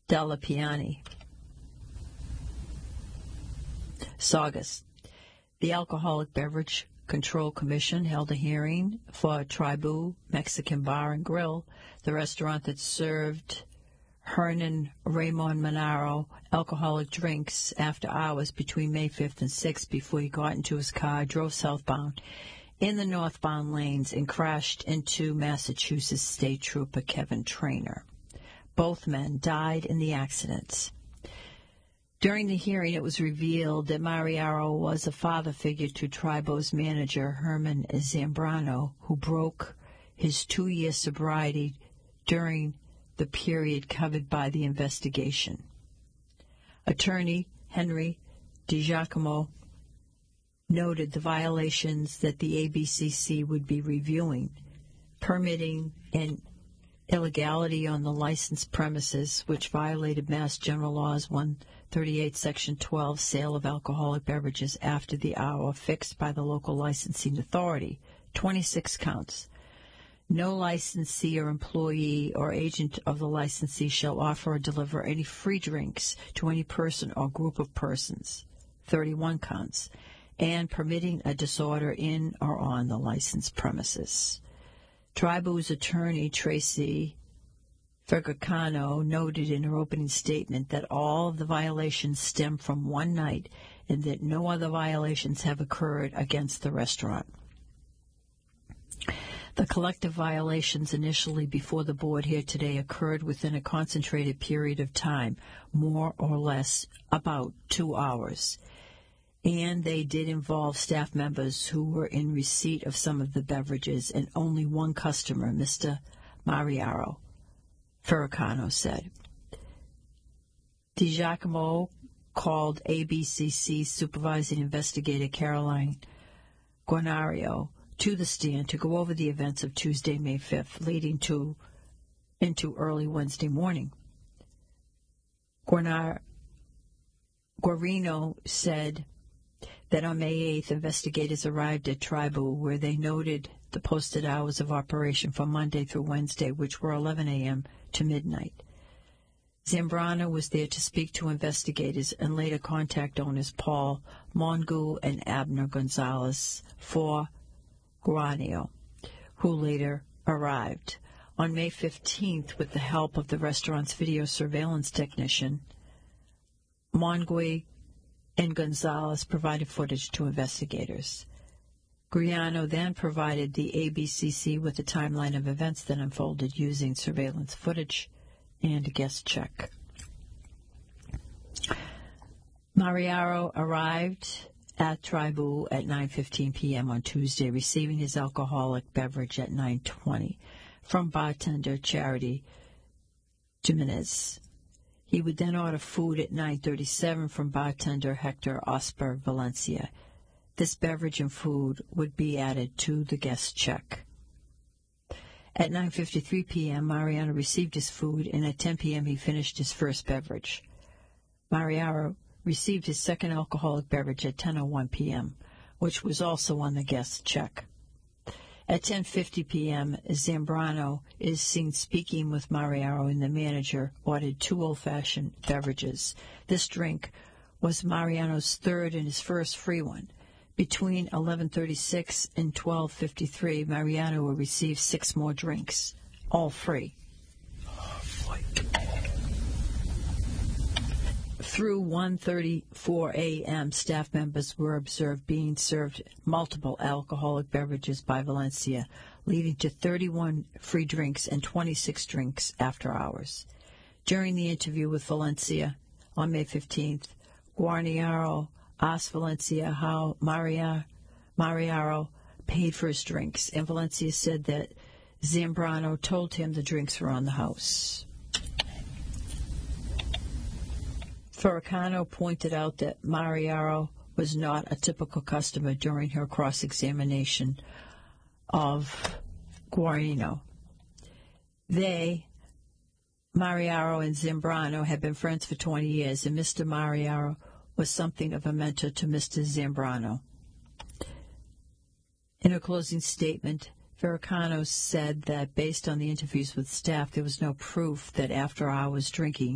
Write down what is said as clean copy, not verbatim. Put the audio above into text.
Della Piani. Saugus. The Alcoholic Beverage Control Commission held a hearing for Tribu Mexican Bar and Grill, the restaurant that served Hernan Ramon Monaro alcoholic drinks after hours between May 5th and 6th before he got into his car, drove southbound in the northbound lanes, and crashed into Massachusetts State Trooper Kevin Trainer. Both men died in the accidents. During the hearing, it was revealed that Mariaro was a father figure to Tribo's manager, Herman Zambrano, who broke his 2-year sobriety during the period covered by the investigation. Attorney Henry DiGiacomo noted the violations that the ABCC would be reviewing, permitting an illegality on the licensed premises, which violated Mass General Laws 138, Section 12, sale of alcoholic beverages after the hour fixed by the local licensing authority, 26 counts. No licensee or employee or agent of the licensee shall offer or deliver any free drinks to any person or group of persons, 31 counts, and permitting a disorder in or on the licensed premises. Tribu's attorney, Tracy Fergacano, noted in her opening statement that all of the violations stem from one night and that no other violations have occurred against the restaurant. The collective violations initially before the board here today occurred within a concentrated period of time, more or less about 2 hours. And they did involve staff members who were in receipt of some of the beverages and only one customer, Mr. Mariaro, Ferracano said. DiGiacomo called ABCC supervising investigator Caroline Guarnario to the stand to go over the events of Tuesday, May 5th, leading into early Wednesday morning. Guarino said that on May 8th, investigators arrived at Tribu, where they noted the posted hours of operation for Monday through Wednesday, which were 11 a.m. to midnight. Zambrano was there to speak to investigators and later contact owners Paul Mongu and Abner Gonzalez for Guarino, who later arrived. On May 15th, with the help of the restaurant's video surveillance technician, Mongu and Gonzalez provided footage to investigators. Guarino then provided the ABCC with a timeline of events that unfolded using surveillance footage and a guest check. Mariaro arrived at Tribu at 9:15 p.m. on Tuesday, receiving his alcoholic beverage at 9:20 from bartender Charity Jimenez. He would then order food at 9:37 from bartender Hector Osper Valencia. This beverage and food would be added to the guest check. At 9:53 p.m., Mariano received his food, and at 10 p.m. he finished his first beverage. Mariano received his second alcoholic beverage at 10:01 p.m., which was also on the guest check. At 10:50 p.m., Zambrano is seen speaking with Mariano, and the manager ordered 2 old-fashioned beverages. This drink was Mariano's third and his first free one. Between 11:36 and 12:53, Mariano will receive 6 more drinks, all free. Through 1:34 a.m., staff members were observed being served multiple alcoholic beverages by Valencia, leading to 31 free drinks and 26 drinks after hours. During the interview with Valencia on May 15th, Guarniaro asked Valencia how Mariaro paid for his drinks, and Valencia said that Zambrano told him the drinks were on the house. Ferracano pointed out that Mariaro was not a typical customer during her cross-examination of Guarino. They, Mariaro and Zambrano, had been friends for 20 years, and Mr. Mariaro was something of a mentor to Mr. Zambrano. In her closing statement, Ferracano said that based on the interviews with staff, there was no proof that after-hours drinking